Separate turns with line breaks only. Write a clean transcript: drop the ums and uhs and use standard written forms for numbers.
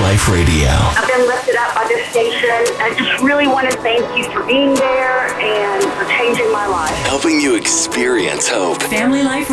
Life Radio.
I've been lifted up by this station. I just really want to thank you for being there and for changing my life.
Helping you experience hope.
Family Life